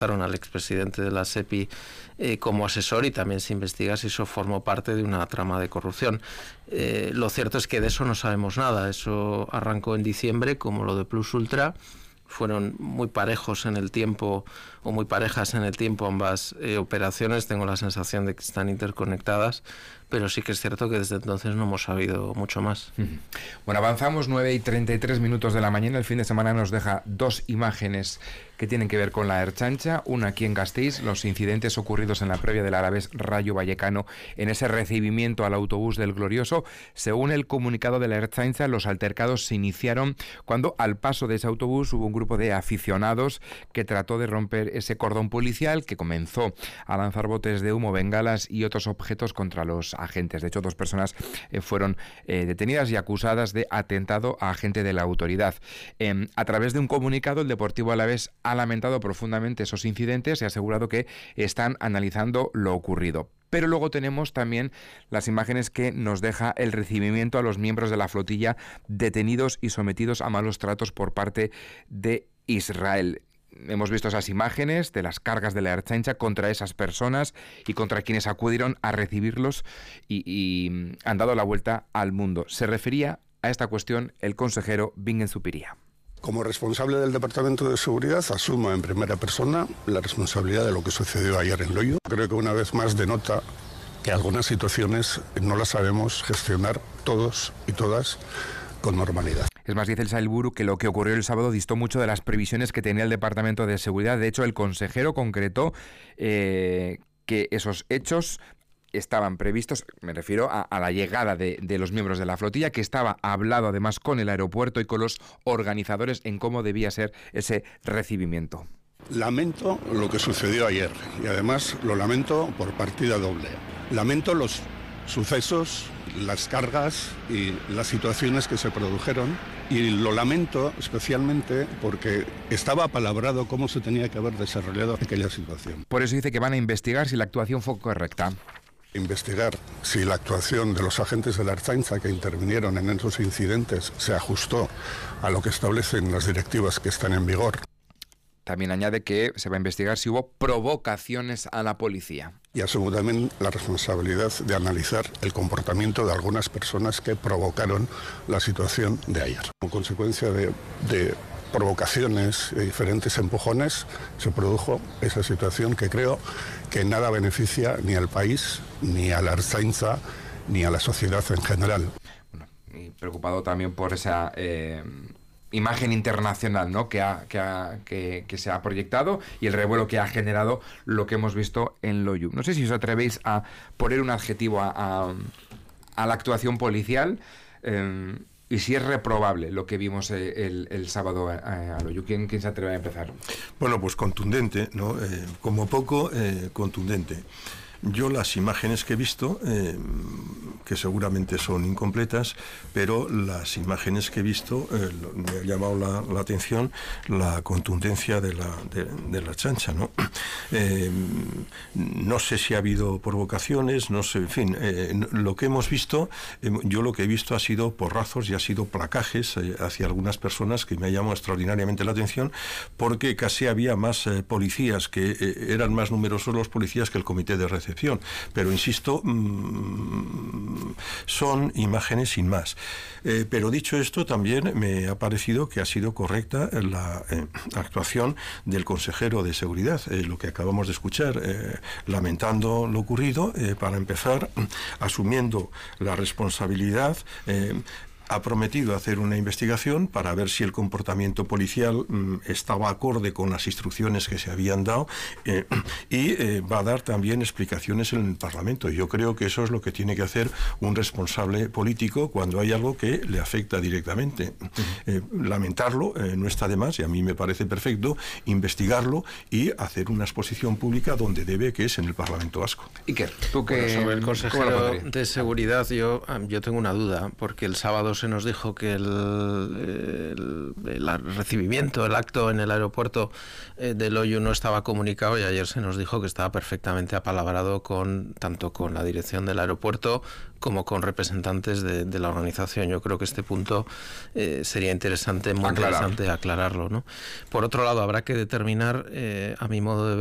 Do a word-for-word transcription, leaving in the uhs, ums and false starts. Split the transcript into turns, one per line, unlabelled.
al expresidente de la SEPI eh, como asesor, y también se investiga si eso formó parte de una trama de corrupción. Eh, lo cierto es que de eso no sabemos nada. Eso arrancó en diciembre, como lo de Plus Ultra. Fueron muy parejos en el tiempo, o muy parejas en el tiempo ambas eh, operaciones. Tengo la sensación de que están interconectadas, pero sí que es cierto que desde entonces no hemos sabido mucho más.
Bueno, avanzamos, nueve y treinta y tres minutos de la mañana. El fin de semana nos deja dos imágenes que tienen que ver con la Ertzaintza. Una aquí en Gasteiz, los incidentes ocurridos en la previa del Alavés Rayo Vallecano, en ese recibimiento al autobús del Glorioso. Según el comunicado de la Ertzaintza, los altercados se iniciaron cuando al paso de ese autobús hubo un grupo de aficionados que trató de romper ese cordón policial, que comenzó a lanzar botes de humo, bengalas y otros objetos contra los agentes. De hecho, dos personas eh, fueron eh, detenidas y acusadas de atentado a agente de la autoridad. Eh, a través de un comunicado, el Deportivo Alavés ha lamentado profundamente esos incidentes y ha asegurado que están analizando lo ocurrido. Pero luego tenemos también las imágenes que nos deja el recibimiento a los miembros de la flotilla detenidos y sometidos a malos tratos por parte de Israel. Hemos visto esas imágenes de las cargas de la Ertzaintza contra esas personas y contra quienes acudieron a recibirlos y, y han dado la vuelta al mundo. Se refería a esta cuestión el consejero Bingen Zupiria.
Como responsable del Departamento de Seguridad, asumo en primera persona la responsabilidad de lo que sucedió ayer en Loiu. Creo que una vez más denota que algunas situaciones no las sabemos gestionar todos y todas con normalidad.
Es más, dice el Sailburu que lo que ocurrió el sábado distó mucho de las previsiones que tenía el Departamento de Seguridad. De hecho, el consejero concretó eh, que esos hechos estaban previstos, me refiero a, a la llegada de, de los miembros de la flotilla, que estaba hablado además con el aeropuerto y con los organizadores en cómo debía ser ese recibimiento.
Lamento lo que sucedió ayer y además lo lamento por partida doble. Lamento los sucesos, las cargas y las situaciones que se produjeron, y lo lamento especialmente porque estaba apalabrado cómo se tenía que haber desarrollado aquella situación.
Por eso dice que van a investigar si la actuación fue correcta.
Investigar si la actuación de los agentes de la Ertzaintza que intervinieron en esos incidentes se ajustó a lo que establecen las directivas que están en vigor.
También añade que se va a investigar si hubo provocaciones a la policía.
Y asumo también la responsabilidad de analizar el comportamiento de algunas personas que provocaron la situación de ayer. Como consecuencia de, de provocaciones y diferentes empujones, se produjo esa situación que creo que nada beneficia ni al país, ni a la Ertzaintza, ni a la sociedad en general.
Bueno, y preocupado también por esa Eh... imagen internacional, ¿no?, que, ha, que, ha, que, que se ha proyectado y el revuelo que ha generado lo que hemos visto en Loiu. No sé si os atrevéis a poner un adjetivo a, a, a la actuación policial eh, y si es reprobable lo que vimos el, el sábado a, a Loiu. ¿Quién, ¿Quién se atreve a empezar?
Bueno, pues contundente, ¿no? Eh, como poco, eh, contundente. Yo las imágenes que he visto, eh, que seguramente son incompletas, pero las imágenes que he visto eh, me ha llamado la, la atención la contundencia de la, de, de la Ertzaintza, ¿no? Eh, no sé si ha habido provocaciones, no sé, en fin, eh, lo que hemos visto, eh, yo lo que he visto ha sido porrazos y ha sido placajes eh, hacia algunas personas que me ha llamado extraordinariamente la atención, porque casi había más eh, policías, que eh, eran más numerosos los policías que el comité de recepción. Pero insisto, mmm, son imágenes sin más. Eh, pero dicho esto, también me ha parecido que ha sido correcta la eh, actuación del consejero de Seguridad, eh, lo que acabamos de escuchar, eh, lamentando lo ocurrido, eh, para empezar, asumiendo la responsabilidad. Eh, ha prometido hacer una investigación para ver si el comportamiento policial mmm, estaba acorde con las instrucciones que se habían dado eh, y eh, va a dar también explicaciones en el Parlamento. Yo creo que eso es lo que tiene que hacer un responsable político cuando hay algo que le afecta directamente. Uh-huh. Eh, lamentarlo eh, no está de más, y a mí me parece perfecto investigarlo y hacer una exposición pública donde debe, que es en el Parlamento Vasco.
Iker, tú que...
Bueno, sobre el consejero de Seguridad, yo, yo tengo una duda, porque el sábado se nos dijo que el, el, el recibimiento, el acto en el aeropuerto eh, de Loiu no estaba comunicado, y ayer se nos dijo que estaba perfectamente apalabrado con tanto con la dirección del aeropuerto como con representantes de, de la organización. Yo creo que este punto eh, sería interesante, muy
Aclarar.
interesante aclararlo, ¿no? Por otro lado, habrá que determinar, eh, a mi modo de ver,